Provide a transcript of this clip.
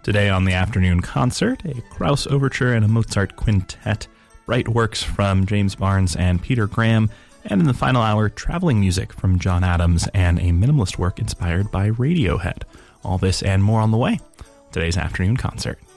Today on the afternoon concert, a Krauss overture and a Mozart quintet, bright works from James Barnes and Peter Graham, and in the final hour, traveling music from John Adams and a minimalist work inspired by Radiohead. All this and more on the way. Today's afternoon concert.